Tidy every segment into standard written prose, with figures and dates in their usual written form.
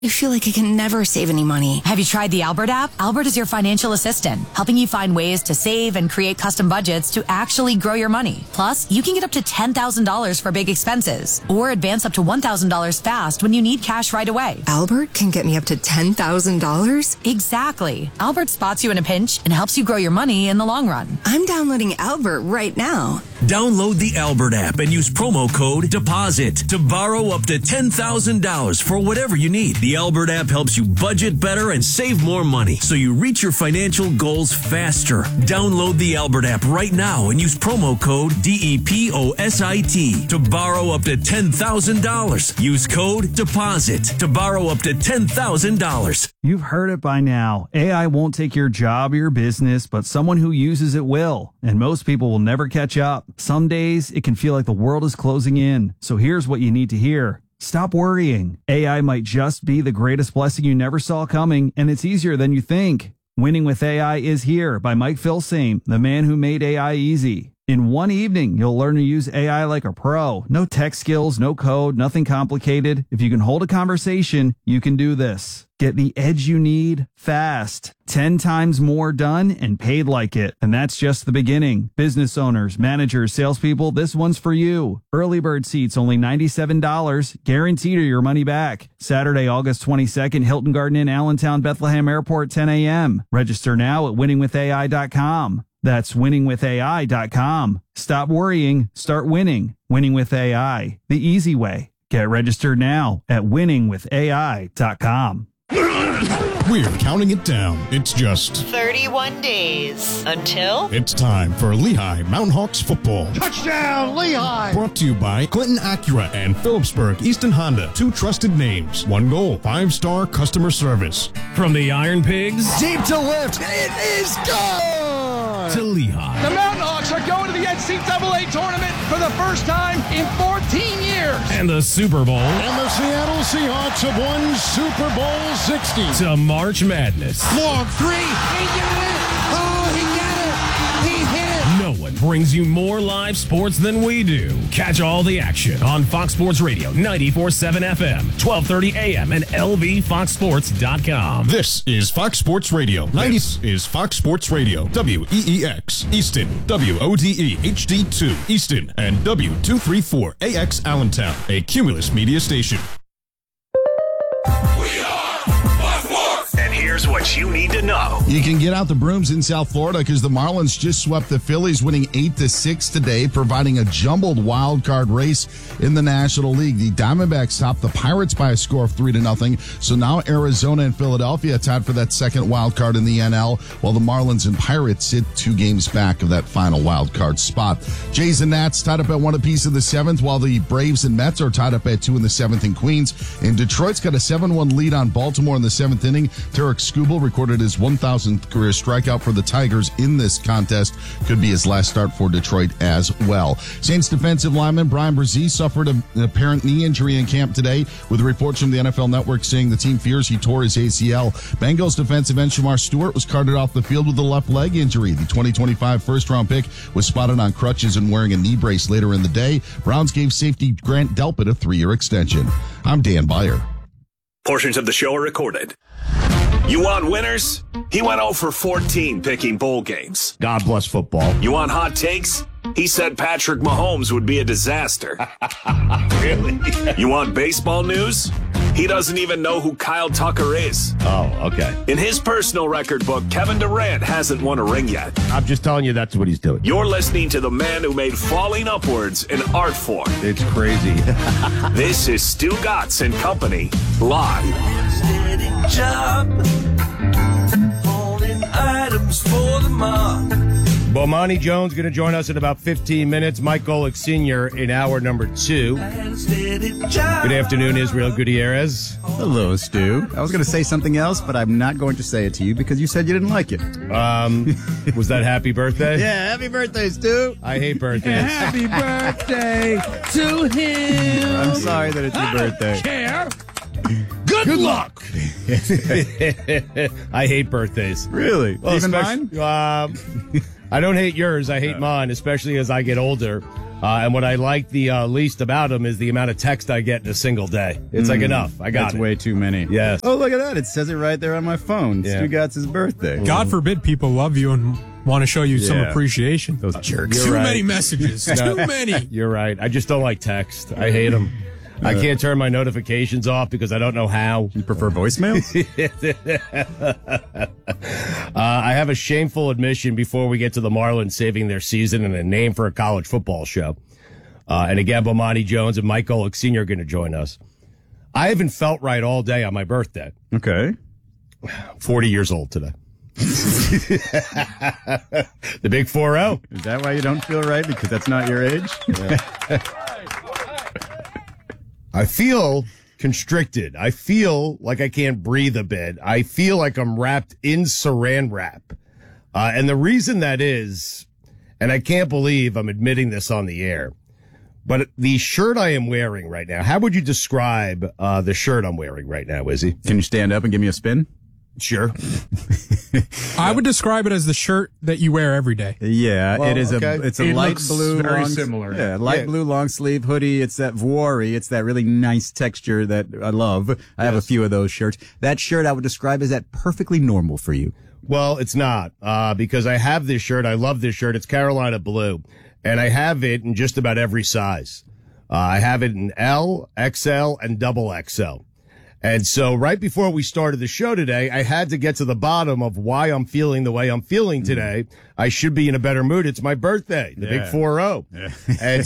I feel like I can never save any money. Have you tried the Albert app? Albert is your financial assistant, helping you find ways to save and create custom budgets to actually grow your money. Plus, you can get up to $10,000 for big expenses or advance up to $1,000 fast when you need cash right away. Albert can get me up to $10,000? Exactly. Albert spots you in a pinch and helps you grow your money in the long run. I'm downloading Albert right now. Download the Albert app and use promo code DEPOSIT to borrow up to $10,000 for whatever you need. The Albert app helps you budget better and save more money so you reach your financial goals faster. Download the Albert app right now and use promo code DEPOSIT to borrow up to $10,000. Use code DEPOSIT to borrow up to $10,000. You've heard it by now. AI won't take your job or your business, but someone who uses it will. And most people will never catch up. Some days it can feel like the world is closing in. So here's what you need to hear. Stop worrying. AI might just be the greatest blessing you never saw coming, and it's easier than you think. Winning with AI is here by Mike Filsaime, the man who made AI easy. In one evening, you'll learn to use AI like a pro. No tech skills, no code, nothing complicated. If you can hold a conversation, you can do this. Get the edge you need fast. 10 times more done and paid like it. And that's just the beginning. Business owners, managers, salespeople, this one's for you. Early bird seats only $97. Guaranteed or your money back. Saturday, August 22nd, Hilton Garden Inn, Allentown, Bethlehem Airport, 10 a.m. Register now at winningwithai.com. That's winningwithai.com. Stop worrying, start winning. Winning with AI, the easy way. Get registered now at winningwithai.com. We're counting it down. It's just 31 days until it's time for Lehigh Mountain Hawks football. Touchdown, Lehigh! Brought to you by Clinton Acura and Phillipsburg Easton Honda. Two trusted names, one goal, 5-star customer service. From the Iron Pigs Deep to lift, it is gone! to Lehigh. The Mountain Hawks are going to the NCAA tournament for the first time in 14 years. And the Super Bowl. And the Seattle Seahawks have won Super Bowl 60. To March Madness. Long three. He got it. Oh, he got it. He hit it. No one brings you more live sports than we do. Catch all the action on Fox Sports Radio, 94.7 FM, 1230 AM, and lvfoxsports.com. This is Fox Sports Radio. This is Fox Sports Radio. WEEX Easton, WODE HD2 Easton, and W234AX Allentown, a Cumulus media station. And here's what you need to know. You can get out the brooms in South Florida because the Marlins just swept the Phillies, winning 8-6 today, providing a jumbled wild card race in the National League. The Diamondbacks topped the Pirates by a score of 3-0. So now Arizona and Philadelphia tied for that second wild card in the NL, while the Marlins and Pirates sit 2 games back of that final wild card spot. Jays and Nats tied up at 1 apiece in the 7th, while the Braves and Mets are tied up at 2 in the 7th in Queens. And Detroit's got a 7-1 lead on Baltimore in the 7th inning. Tarek Skubal recorded his 1,000th career strikeout for the Tigers in this contest. Could be his last start for Detroit as well. Saints defensive lineman Brian Brzee suffered an apparent knee injury in camp today, with reports from the NFL Network saying the team fears he tore his ACL. Bengals defensive end Shamar Stewart was carted off the field with a left leg injury. The 2025 first-round pick was spotted on crutches and wearing a knee brace later in the day. Browns gave safety Grant Delpit a 3-year extension. I'm Dan Beyer. Portions of the show are recorded. You want winners? He went 0 for 14 picking bowl games. God bless football. You want hot takes? He said Patrick Mahomes would be a disaster. Really? You want baseball news? He doesn't even know who Kyle Tucker is. Oh, okay. In his personal record book, Kevin Durant hasn't won a ring yet. I'm just telling you that's what he's doing. You're listening to the man who made falling upwards an art form. It's crazy. This is Stu Gatz and Company, live. Job, holding items for the mob. Bomani Jones going to join us in about 15 minutes. Mike Golick Sr. in hour number 2. Good afternoon, Israel Gutierrez. Hello, Stu. I was going to say something else, but I'm not going to say it to you because you said you didn't like it. Was that happy birthday? Yeah, happy birthday, Stu. I hate birthdays. Happy birthday to him. I'm sorry that it's your birthday. Care. Good luck. I hate birthdays. Really? Well, even mine? I don't hate yours. I hate mine, especially as I get older. And what I like the least about him is the amount of text I get in a single day. It's like enough. I got That's it. way too many. Yes. Oh, look at that. It says it right there on my phone. Yeah. Stugatz' birthday. God forbid people love you and want to show you some Yeah. appreciation. Those jerks. Too right. many messages. Too many. You're right. I just don't like text. I hate them. I can't turn my notifications off because I don't know how. You prefer voicemails? I have a shameful admission before we get to the Marlins saving their season and a name for a college football show. And again, Bomani Jones and Mike Golick Sr. are going to join us. I haven't felt right all day on my birthday. Okay. 40 years old today. The big 4-0. Is that why you don't feel right? Because that's not your age? I feel constricted. I feel like I can't breathe a bit. I feel like I'm wrapped in saran wrap. And the reason that is, and I can't believe I'm admitting this on the air, but the shirt I am wearing right now, how would you describe the shirt I'm wearing right now, Izzy? Can you stand up and give me a spin? Sure. I would describe it as the shirt that you wear every day. Yeah, Well, it is okay. it's a It light looks blue, very long, similar. Yeah, light blue long sleeve hoodie. It's that voiri. It's that really nice texture that I love. I have a few of those shirts. That shirt I would describe as that perfectly normal for you. Well, it's not, because I have this shirt. I love this shirt. It's Carolina blue, and I have it in just about every size. I have it in L, XL, and double XL. And so right before we started the show today, I had to get to the bottom of why I'm feeling the way I'm feeling today. I should be in a better mood. It's my birthday, the big 4-0. And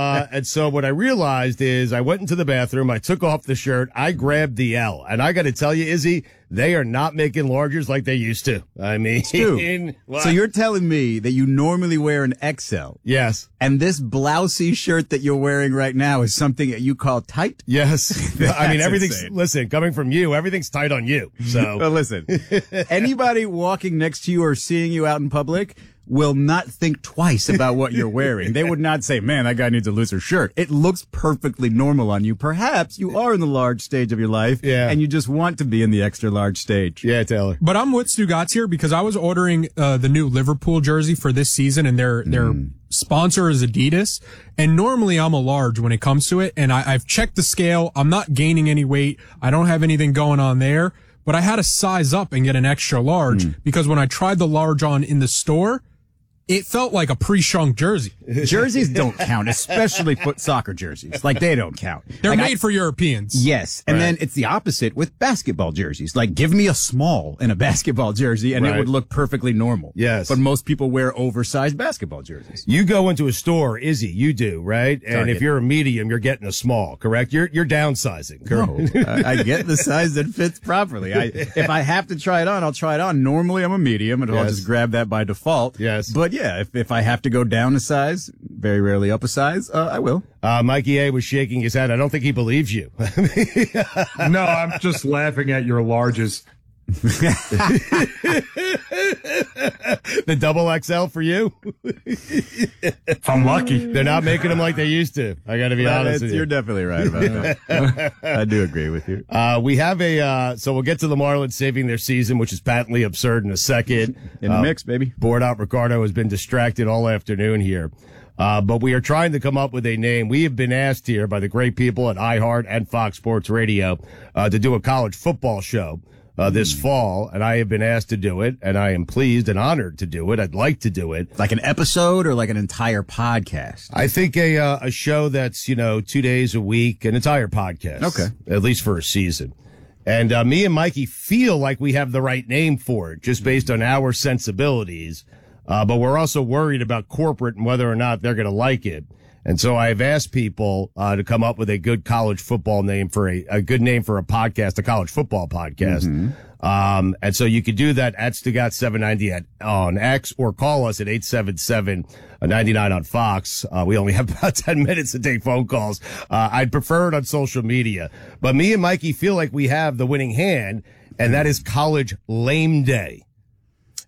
so what I realized is I went into the bathroom. I took off the shirt. I grabbed the L. And I got to tell you, Izzy, they are not making larges like they used to. I mean, what? So you're telling me that you normally wear an XL. Yes. And this blousy shirt that you're wearing right now is something that you call tight? Yes. I mean, That's everything's, insane. listen, coming from you, everything's tight on you. So. Well, listen, anybody walking next to you or seeing you out in public will not think twice about what you're wearing. They would not say, man, that guy needs a looser shirt. It looks perfectly normal on you. Perhaps you are in the large stage of your life, and you just want to be in the extra large stage. Yeah, Taylor. But I'm with Stugatz here because I was ordering the new Liverpool jersey for this season, and their sponsor is Adidas. And normally I'm a large when it comes to it, and I've checked the scale. I'm not gaining any weight. I don't have anything going on there. But I had to size up and get an extra large because when I tried the large on in the store, it felt like a pre-shrunk jersey. Jerseys don't count, especially foot soccer jerseys. Like, they don't count. They're Like, made for Europeans. Yes. And then it's the opposite with basketball jerseys. Like, give me a small in a basketball jersey and it would look perfectly normal. Yes. But most people wear oversized basketball jerseys. You go into a store, Izzy, you do, right? And Target. if you're a medium, you're getting a small, correct? You're downsizing, correct? No, I get the size that fits properly. If I have to try it on, I'll try it on. Normally I'm a medium and I'll just grab that by default. Yes. But yeah, if I have to go down a size, very rarely up a size, I will. Mikey A was shaking his head. I don't think he believes you. No, I'm just laughing at your larges. The double XL for you? I'm lucky. They're not making them like they used to. I got to be honest with you. You're definitely right about that. I do agree with you. We have so we'll get to the Marlins saving their season, which is patently absurd in a second. In the mix, baby. Board out Ricardo has been distracted all afternoon here. But we are trying to come up with a name. We have been asked here by the great people at iHeart and Fox Sports Radio to do a college football show this fall, and I have been asked to do it, and I am pleased and honored to do it. I'd like to do it. Like an episode or like an entire podcast? I think a show that's, 2 days a week, an entire podcast. Okay. At least for a season. And me and Mikey feel like we have the right name for it, just based on our sensibilities. But we're also worried about corporate and whether or not they're going to like it. And so I've asked people to come up with a good college football name for a good name for a podcast, a college football podcast. And so you could do that at Stugatz790 on X or call us at 877-99 on Fox. We only have about 10 minutes to take phone calls. I'd prefer it on social media. But me and Mikey feel like we have the winning hand, and that is College Lame Day.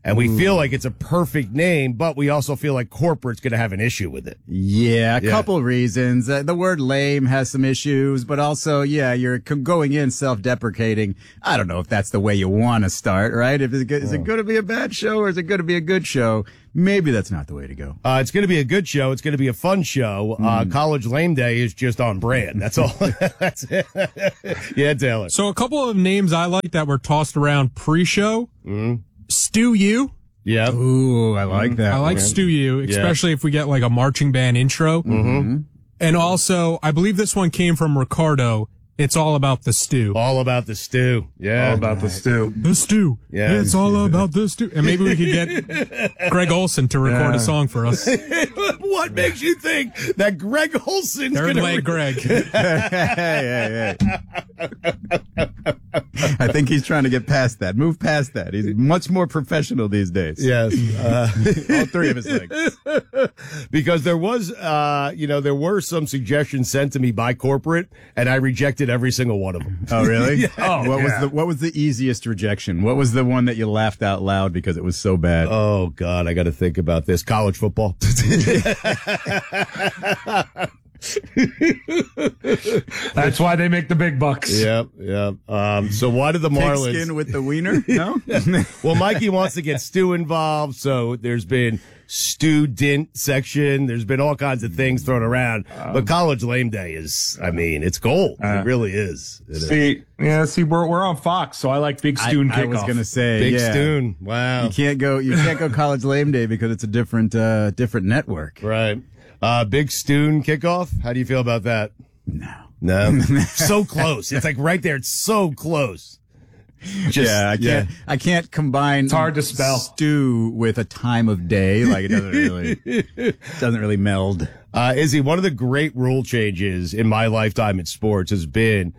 And we feel like it's a perfect name, but we also feel like corporate's going to have an issue with it. Yeah, a couple reasons. The word lame has some issues, but also, you're going in self-deprecating. I don't know if that's the way you want to start, right? Is it going to be a bad show or is it going to be a good show? Maybe that's not the way to go. It's going to be a good show. It's going to be a fun show. College Lame Day is just on brand. That's all. That's it. Yeah, Taylor. So a couple of names I like that were tossed around pre-show. Stu U. Yeah. Ooh, I like that. I like Stu U, especially if we get like a marching band intro. And also, I believe this one came from Ricardo. It's all about the stew. All about the stew. Yeah. All about the stew. The stew. Yeah. It's all about the stew. And maybe we could get Greg Olson to record a song for us. What makes you think that Greg Olson's Third going to... leg Greg. Hey. I think he's trying to get past that. Move past that. He's much more professional these days. Yes. All three of his legs. Because there was, there were some suggestions sent to me by corporate, and I rejected every single one of them. Oh, really? Yeah. What was the easiest rejection? What was the one that you laughed out loud because it was so bad? Oh, God, I got to think about this. College football. That's why they make the big bucks. Yep. So why did the Marlins... Pigskin with the wiener? No? Well, Mikey wants to get Stu involved, so there's been student section. There's been all kinds of things thrown around. But College Lame Day is, it's gold. It really is. We're on Fox, so I like Big Stoon kickoff. I was going to say, Big Stoon. Wow. You can't go College Lame Day because it's a different network. Right. Big Stoon kickoff. How do you feel about that? No. So close. It's like right there. It's so close. I can't combine. It's hard to spell stew with a time of day. Like it doesn't really meld. Izzy, one of the great rule changes in my lifetime in sports has been,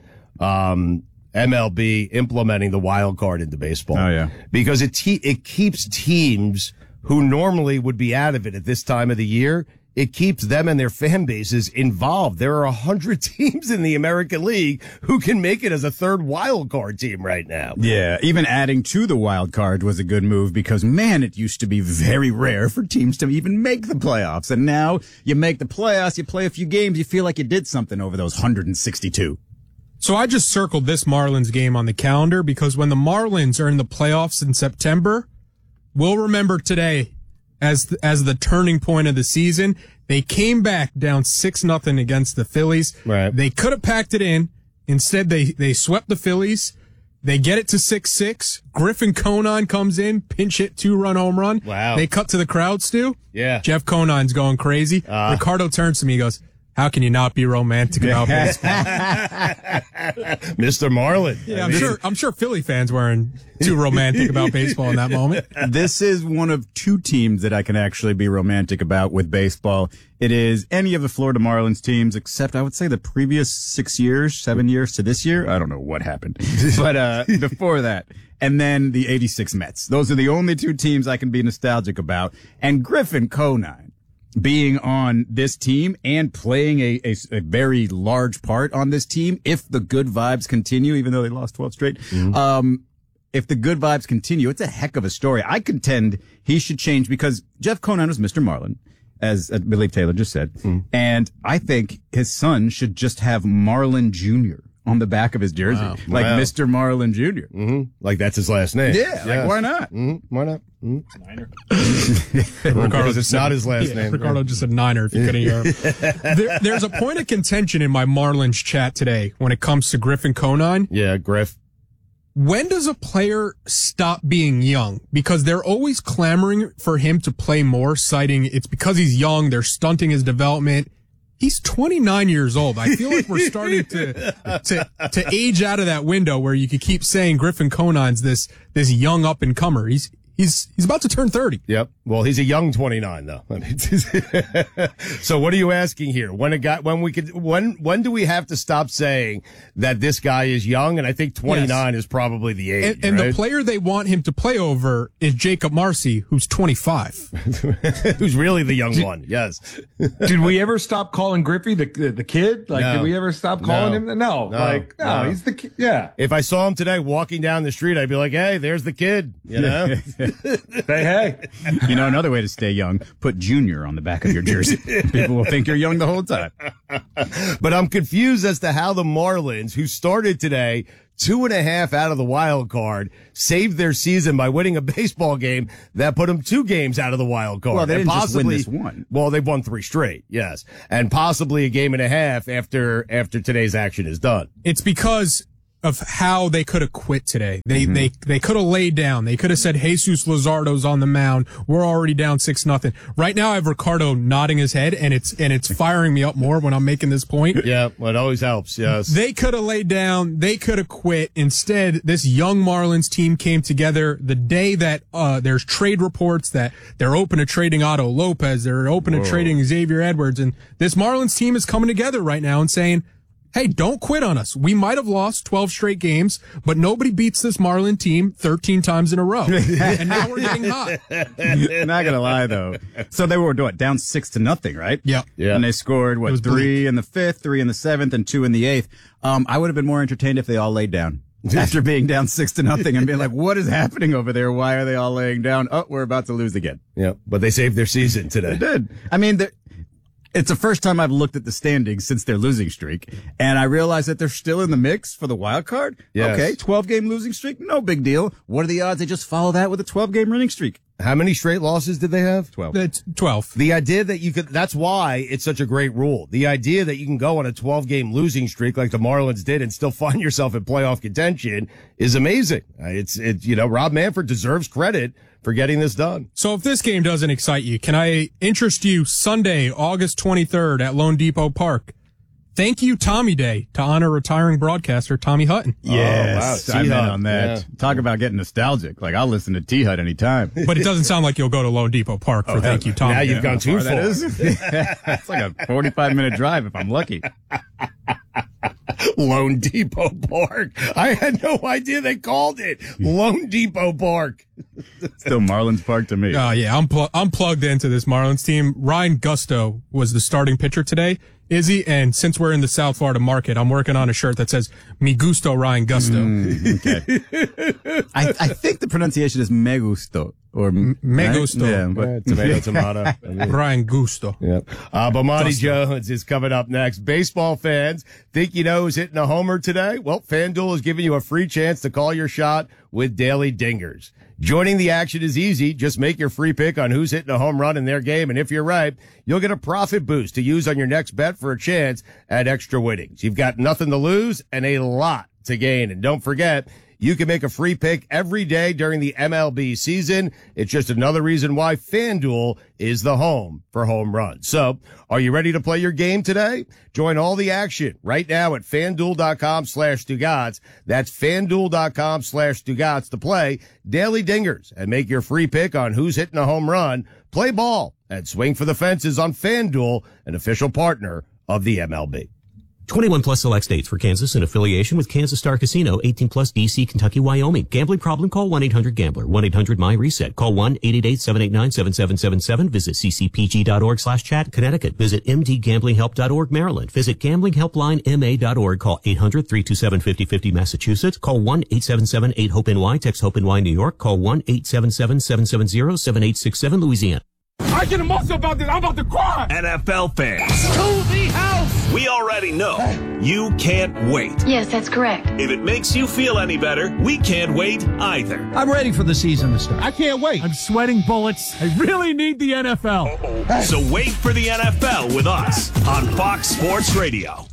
MLB implementing the wild card into baseball. Oh yeah. Because it keeps teams who normally would be out of it at this time of the year. It keeps them and their fan bases involved. There are 100 teams in the American League who can make it as a third wild card team right now. Yeah, even adding to the wild card was a good move because, man, it used to be very rare for teams to even make the playoffs. And now you make the playoffs, you play a few games, you feel like you did something over those 162. So I just circled this Marlins game on the calendar because when the Marlins are in the playoffs in September, we'll remember today as the turning point of the season. They came back down 6-0 against the Phillies. Right. They could have packed it in. Instead, they swept the Phillies. They get it to 6-6. Griffin Conine comes in, pinch hit 2-run home run. Wow. They cut to the crowd, Stu. Yeah. Jeff Conine's going crazy. Ricardo turns to me, he goes, how can you not be romantic about baseball? Mr. Marlin. Yeah, I'm sure Philly fans weren't too romantic about baseball in that moment. This is one of two teams that I can actually be romantic about with baseball. It is any of the Florida Marlins teams, except I would say the previous 7 years to this year. I don't know what happened, but before that. And then the 86 Mets. Those are the only two teams I can be nostalgic about. And Griffin Conine being on this team and playing a very large part on this team, if the good vibes continue, even though they lost 12 straight, if the good vibes continue, it's a heck of a story. I contend he should change because Jeff Conine was Mr. Marlin, as I believe Taylor just said. And I think his son should just have Marlin Jr. on the back of his jersey. Wow. Like Wow. Mr. Marlin Jr. Mm-hmm. Like that's his last name. Yeah, like why not? Mm-hmm. Why not? Niner. Ricardo just not his last name. Ricardo just said Niner if you couldn't hear him. There's a point of contention in my Marlins chat today when it comes to Griffin Conine. Yeah, Griff. When does a player stop being young? Because they're always clamoring for him to play more, citing it's because he's young, they're stunting his development. He's 29 years old. I feel like we're starting to age out of that window where you could keep saying Griffin Conine's this young up and comer. He's about to turn 30. Yep. Well, he's a young 29 though. I mean, so what are you asking here? When do we have to stop saying that this guy is young? And I think 29 is probably the age. And right? the player they want him to play over is Jacob Marcy, who's 25. Who's really the young one. Yes. Did we ever stop calling Griffey the kid? Like, No. did we ever stop calling him? No. No. He's the kid. Yeah. If I saw him today walking down the street, I'd be like, hey, there's the kid. You know? Say hey. You know, another way to stay young, put Junior on the back of your jersey. People will think you're young the whole time. But I'm confused as to how the Marlins, who started today 2.5 out of the wild card, saved their season by winning a baseball game that put them 2 games out of the wild card. Well, they didn't just win this possibly one. Well, they've won 3 straight, yes, and possibly a game and a half after today's action is done. It's because of how they could have quit today. They could have laid down. They could have said, Jesus Luzardo's on the mound. We're already down 6-0. Right now I have Ricardo nodding his head, and it's firing me up more when I'm making this point. Yeah, well, it always helps, yes. They could have laid down. They could have quit. Instead, this young Marlins team came together the day that there's trade reports that they're open to trading Otto Lopez. They're open to trading Xavier Edwards. And this Marlins team is coming together right now and saying, hey, don't quit on us. We might have lost 12 straight games, but nobody beats this Marlin team 13 times in a row. And now we're getting hot. Not gonna lie though. So they were down 6-0, right? Yeah. And they scored 3 bleak. in the 5th, 3 in the 7th, and 2 in the 8th. I would have been more entertained if they all laid down. After being down 6-0 and being like, what is happening over there? Why are they all laying down? Oh, we're about to lose again. Yeah, but they saved their season today. They did. I mean, it's the first time I've looked at the standings since their losing streak, and I realize that they're still in the mix for the wild card. Yes. Okay, 12-game losing streak, no big deal. What are the odds they just follow that with a 12-game winning streak? How many straight losses did they have? 12. That's 12. The idea that you could, that's why it's such a great rule. The idea that you can go on a 12-game losing streak like the Marlins did and still find yourself in playoff contention is amazing. Rob Manfred deserves credit for getting this done. So if this game doesn't excite you, can I interest you Sunday, August 23rd at Lone Depot Park? Thank You Tommy Day to honor retiring broadcaster Tommy Hutton. Yes, wow. I'm in on that. Yeah. Talk about getting nostalgic. Like, I'll listen to T-Hut anytime. But it doesn't sound like you'll go to Lone Depot Park for Thank You Tommy Now Day. you've gone too far. That is. It's like a 45-minute drive if I'm lucky. Lone Depot Park. I had no idea they called it Lone Depot Park. Still Marlins Park to me. Yeah, I'm plugged into this Marlins team. Ryan Gusto was the starting pitcher today, Izzy, and since we're in the South Florida market, I'm working on a shirt that says "Mi gusto Ryan Gusto." Okay. I think the pronunciation is me gusto. Or me gusto. Yeah, but tomato. Ryan Gusto. Yep. Bomani Jones is coming up next. Baseball fans, think you know who's hitting a homer today? Well, FanDuel is giving you a free chance to call your shot with Daily Dingers. Joining the action is easy. Just make your free pick on who's hitting a home run in their game, and if you're right, you'll get a profit boost to use on your next bet for a chance at extra winnings. You've got nothing to lose and a lot to gain. And don't forget, you can make a free pick every day during the MLB season. It's just another reason why FanDuel is the home for home runs. So, are you ready to play your game today? Join all the action right now at FanDuel.com/Stugotz. That's FanDuel.com/Stugotz to play Daily Dingers and make your free pick on who's hitting a home run. Play ball and swing for the fences on FanDuel, an official partner of the MLB. 21 plus select states for Kansas in affiliation with Kansas Star Casino, 18 plus DC, Kentucky, Wyoming. Gambling problem? Call 1-800-GAMBLER. 1-800-MY-RESET. Call 1-888-789-7777. Visit ccpg.org/chat. Connecticut. Visit mdgamblinghelp.org. Maryland. Visit gamblinghelplinema.org. Call 800-327-5050. Massachusetts. Call 1-877-8-HOPE-NY. Text HOPE-NY. New York. Call 1-877-770-7867. Louisiana. I get emotional about this. I'm about to cry. NFL fans, To the house. we already know you can't wait. Yes, that's correct. If it makes you feel any better, we can't wait either. I'm ready for the season to start. I can't wait. I'm sweating bullets. I really need the NFL. So wait for the NFL with us on Fox Sports Radio.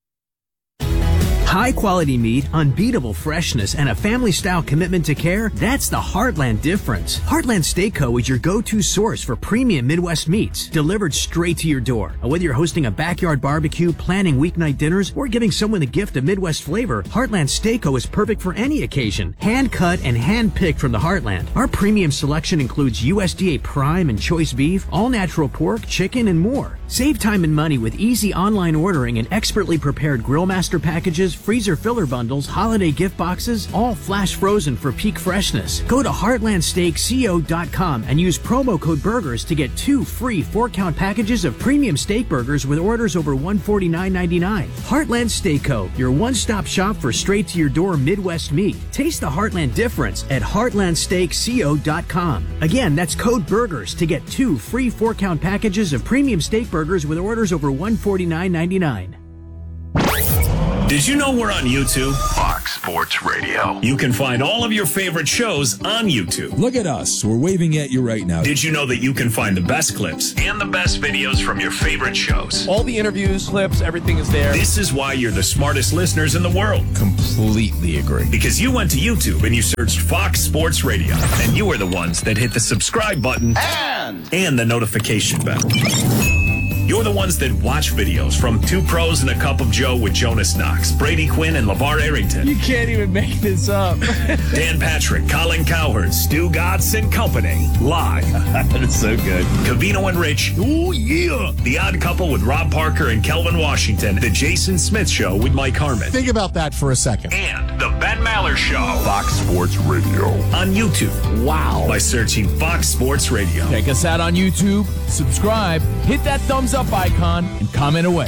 High quality meat, unbeatable freshness, and a family style commitment to care, that's the Heartland difference. Heartland Steak Co. is your go-to source for premium Midwest meats, delivered straight to your door. Whether you're hosting a backyard barbecue, planning weeknight dinners, or giving someone the gift of Midwest flavor, Heartland Steak Co. is perfect for any occasion. Hand cut and hand picked from the Heartland. Our premium selection includes USDA prime and choice beef, all natural pork, chicken, and more. Save time and money with easy online ordering and expertly prepared Grillmaster packages, freezer filler bundles, holiday gift boxes, all flash frozen for peak freshness. Go to heartlandsteakco.com and use promo code BURGERS to get 2 free 4-count packages of premium steak burgers with orders over $149.99. Heartland Steak Co., your one-stop shop for straight-to-your-door Midwest meat. Taste the Heartland difference at heartlandsteakco.com. Again, that's code BURGERS to get 2 free 4-count packages of premium steak burgers with orders over $149.99. Did you know we're on YouTube? Fox Sports Radio. You can find all of your favorite shows on YouTube. Look at us. We're waving at you right now. Did you know that you can find the best clips and the best videos from your favorite shows? All the interviews, clips, everything is there. This is why you're the smartest listeners in the world. Completely agree. Because you went to YouTube and you searched Fox Sports Radio. And you were the ones that hit the subscribe button and the notification bell. You're the ones that watch videos from Two Pros and a Cup of Joe with Jonas Knox, Brady Quinn, and LeVar Arrington. You can't even make this up. Dan Patrick, Colin Cowherd, Stu Gatz and Company. Live. That is so good. Covino and Rich. Oh, yeah. The Odd Couple with Rob Parker and Kelvin Washington. The Jason Smith Show with Mike Harmon. Think about that for a second. And The Ben Maller Show. Fox Sports Radio. On YouTube. Wow. By searching Fox Sports Radio. Check us out on YouTube. Subscribe. Hit that thumbs up icon and comment away.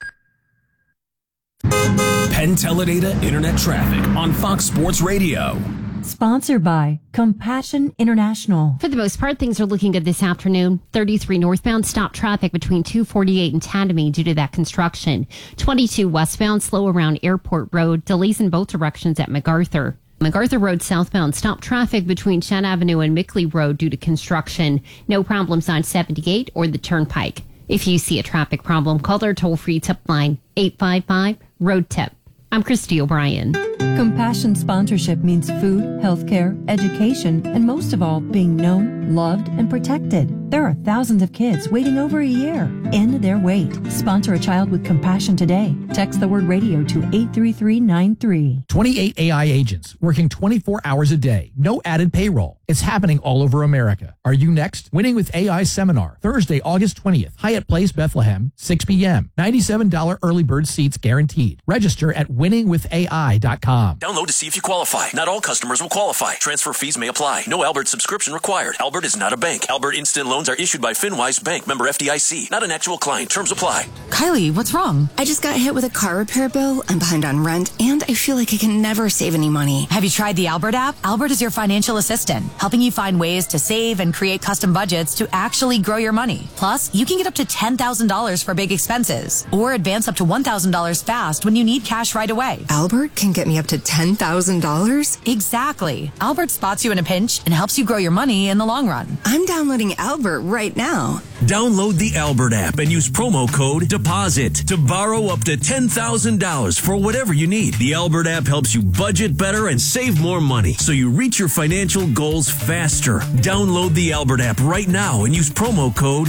Penn Teledata Internet Traffic on Fox Sports Radio. Sponsored by Compassion International. For the most part, things are looking good this afternoon. 33 northbound, stop traffic between 248 and Tadamy due to that construction. 22 westbound, slow around Airport Road. Delays in both directions at MacArthur. MacArthur Road southbound, stop traffic between Shen Avenue and Mickley Road due to construction. No problems on 78 or the Turnpike. If you see a traffic problem, call our toll-free tip line, 855-ROAD-TIP. I'm Christy O'Brien. Compassion sponsorship means food, healthcare, education, and most of all, being known, loved, and protected. There are thousands of kids waiting over a year. End their wait. Sponsor a child with compassion today. Text the word radio to 83393. 28 AI agents working 24 hours a day. No added payroll. It's happening all over America. Are you next? Winning with AI seminar, Thursday, August 20th. Hyatt Place, Bethlehem, 6 p.m. $97 early bird seats guaranteed. Register at winningwithai.com. Download to see if you qualify. Not all customers will qualify. Transfer fees may apply. No Albert subscription required. Albert is not a bank. Albert Instant Loans are issued by FinWise Bank, member FDIC. Not an actual client. Terms apply. Kylie, what's wrong? I just got hit with a car repair bill. I'm behind on rent, and I feel like I can never save any money. Have you tried the Albert app? Albert is your financial assistant, helping you find ways to save and create custom budgets to actually grow your money. Plus, you can get up to $10,000 for big expenses, or advance up to $1,000 fast when you need cash right away. Albert can get me up to $10,000? Exactly. Albert spots you in a pinch and helps you grow your money in the long run. I'm downloading Albert right now. Download the Albert app and use promo code DEPOSIT to borrow up to $10,000 for whatever you need. The Albert app helps you budget better and save more money so you reach your financial goals faster. Download the Albert app right now and use promo code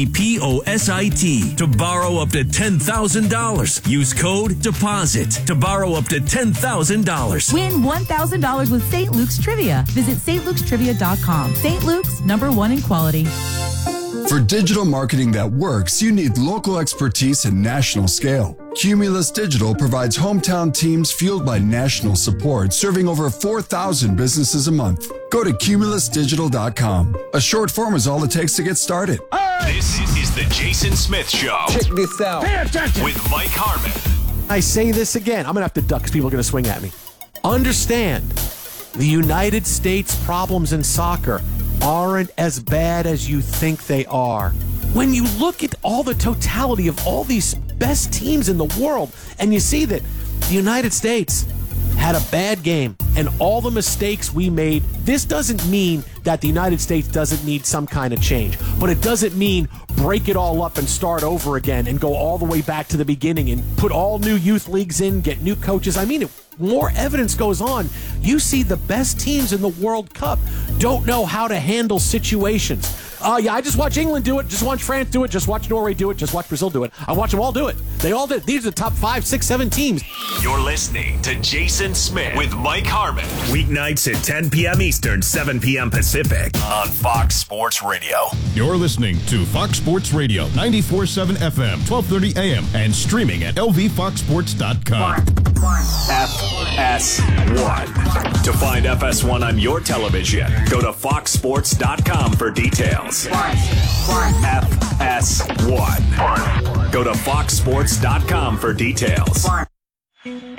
DEPOSIT to borrow up to $10,000. Use code DEPOSIT to borrow up to $10,000. Win $1,000 with St. Luke's Trivia. Visit stlukes.trivia.com. St. Luke's, #1 in quality. For digital marketing that works, you need local expertise and national scale. Cumulus Digital provides hometown teams fueled by national support, serving over 4,000 businesses a month. Go to cumulusdigital.com. A short form is all it takes to get started. This is the Jason Smith Show. Check this out. Pay attention. With Mike Harmon. I say this again. I'm going to have to duck because people are going to swing at me. Understand, the United States problems in soccer aren't as bad as you think they are. When you look at all the totality of all these best teams in the world, and you see that the United States had a bad game and all the mistakes we made, this doesn't mean that the United States doesn't need some kind of change, but it doesn't mean break it all up and start over again and go all the way back to the beginning and put all new youth leagues in, get new coaches. I mean, more evidence goes on. You see the best teams in the World Cup don't know how to handle situations. Yeah, I just watch England do it. Just watch France do it. Just watch Norway do it. Just watch Brazil do it. I watch them all do it. They all did. These are the top 5, 6, 7 teams. You're listening to Jason Smith with Mike Harmon. Weeknights at 10 p.m. Eastern, 7 p.m. Pacific on Fox Sports Radio. You're listening to Fox Sports Radio, 94.7 FM, 12:30 a.m. and streaming at lvfoxsports.com. FS1. To find FS1 on your television, go to foxsports.com for details. FS1. Go to foxsports.com for details.